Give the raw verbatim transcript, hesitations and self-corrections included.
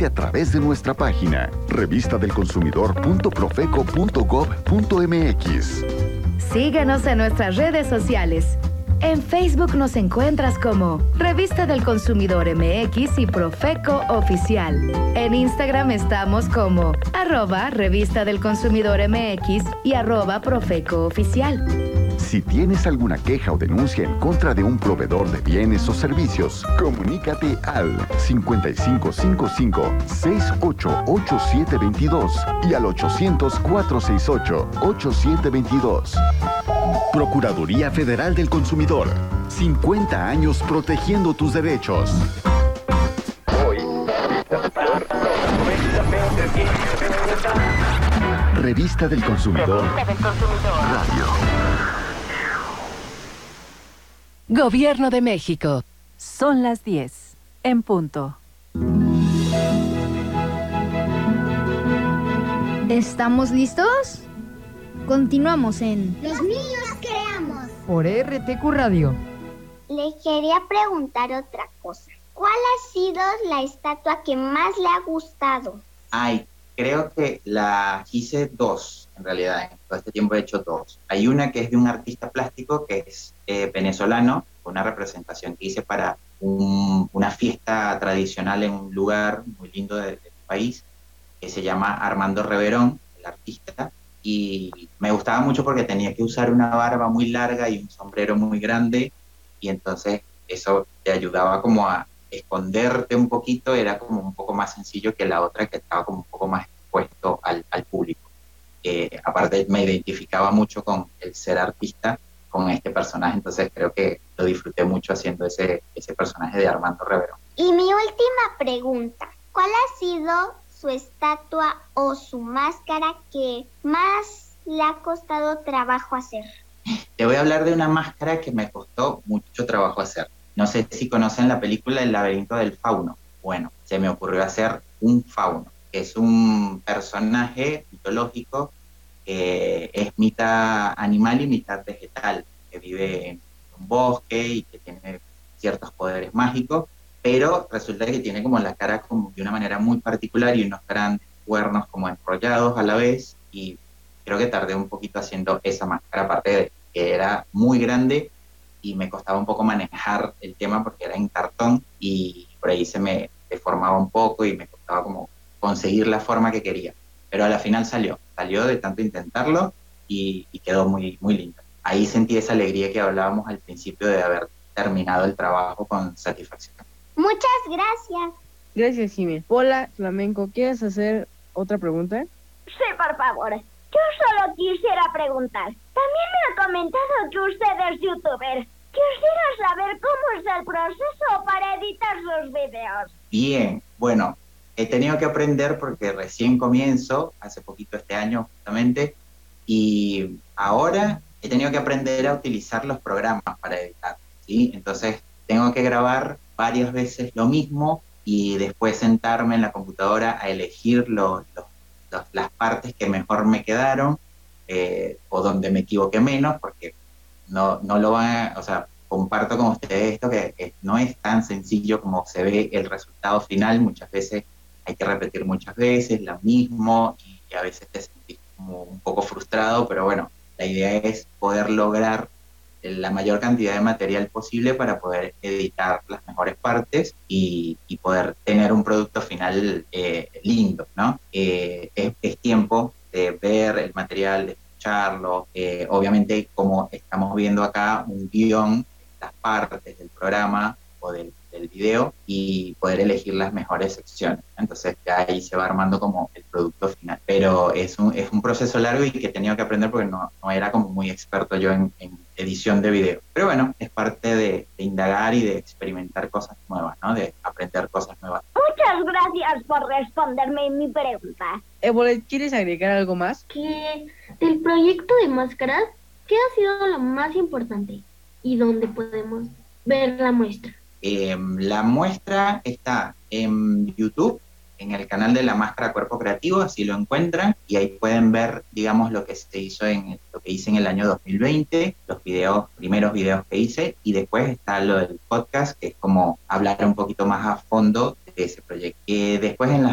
Infórmate a través de nuestra página revista del consumidor punto profeco punto gob punto mx. Síguenos en nuestras redes sociales. En Facebook nos encuentras como Revista del Consumidor M X y Profeco Oficial. En Instagram estamos como arroba Revista del Consumidor M X y arroba Profeco Oficial. Si tienes alguna queja o denuncia en contra de un proveedor de bienes o servicios, comunícate al cincuenta y cinco cincuenta y cinco, sesenta y ocho, ochenta y siete veintidós y al ochocientos, cuatrocientos sesenta y ocho, ochenta y siete veintidós. Procuraduría Federal del Consumidor. cincuenta años protegiendo tus derechos. Hoy, Revista del Consumidor. Revista del Consumidor. Radio. Gobierno de México. Son las diez, en punto. ¿Estamos listos? Continuamos en Los Niños Creamos por R T Q Radio. Le quería preguntar otra cosa. ¿Cuál ha sido la estatua que más le ha gustado? Ay, creo que la hice dos, en realidad. En todo este tiempo he hecho dos. Hay una que es de un artista plástico que es eh, venezolano, una representación que hice para un, una fiesta tradicional en un lugar muy lindo de- del país, que se llama Armando Reverón, el artista, y me gustaba mucho porque tenía que usar una barba muy larga y un sombrero muy grande, y entonces eso te ayudaba como a esconderte un poquito, era como un poco más sencillo que la otra que estaba como un poco más expuesto al, al público. Eh, aparte me identificaba mucho con el ser artista, con este personaje, entonces creo que lo disfruté mucho haciendo ese, ese personaje de Armando Reverón. Y mi última pregunta. ¿Cuál ha sido su estatua o su máscara que más le ha costado trabajo hacer? Te voy a hablar de una máscara que me costó mucho trabajo hacer. No sé si conocen la película El laberinto del fauno. Bueno, se me ocurrió hacer un fauno, que es un personaje mitológico que es mitad animal y mitad vegetal, que vive en un bosque y que tiene ciertos poderes mágicos, pero resulta que tiene como la cara como de una manera muy particular y unos grandes cuernos como enrollados a la vez, y creo que tardé un poquito haciendo esa máscara, aparte de que era muy grande y me costaba un poco manejar el tema porque era en cartón y por ahí se me deformaba un poco y me costaba como conseguir la forma que quería. Pero a la final salió, salió de tanto intentarlo y, y quedó muy, muy linda. Ahí sentí esa alegría que hablábamos al principio de haber terminado el trabajo con satisfacción. Muchas gracias. Gracias, Jimmy. Hola, Flamenco, ¿quieres hacer otra pregunta? Sí, por favor. Yo solo quisiera preguntar. También me ha comentado que usted es youtuber. Quisiera saber cómo es el proceso para editar sus videos. Bien, bueno, he tenido que aprender porque recién comienzo, hace poquito este año justamente, y ahora he tenido que aprender a utilizar los programas para editar, ¿sí? Entonces tengo que grabar varias veces lo mismo y después sentarme en la computadora a elegir los, los, los, las partes que mejor me quedaron eh, o donde me equivoqué menos, porque no, no lo van a, o sea, comparto con ustedes esto que, que no es tan sencillo como se ve el resultado final. Muchas veces hay que repetir muchas veces lo mismo y, y a veces te sentís como un poco frustrado, pero bueno, la idea es poder lograr la mayor cantidad de material posible para poder editar las mejores partes y, y poder tener un producto final eh, lindo, ¿no? Eh, es, es tiempo de ver el material, de escucharlo, eh, obviamente como estamos viendo acá un guión, las partes del programa o del, del video y poder elegir las mejores secciones. Entonces ya ahí se va armando como el producto final. Pero es un, es un proceso largo y que he tenido que aprender porque no, no era como muy experto yo en, en edición de video. Pero bueno, es parte de, de indagar y de experimentar cosas nuevas, ¿no? De aprender cosas nuevas. Muchas gracias por responderme mi pregunta. Évole, ¿quieres agregar algo más? Que del proyecto de máscaras, ¿qué ha sido lo más importante? ¿Y dónde podemos ver la muestra? Eh, la muestra está en YouTube, en el canal de La Máscara Cuerpo Creativo, así lo encuentran, y ahí pueden ver, digamos, lo que se hizo en lo que hice en el año dos mil veinte, los videos, primeros videos que hice, y después está lo del podcast, que es como hablar un poquito más a fondo de ese proyecto. Eh, después en las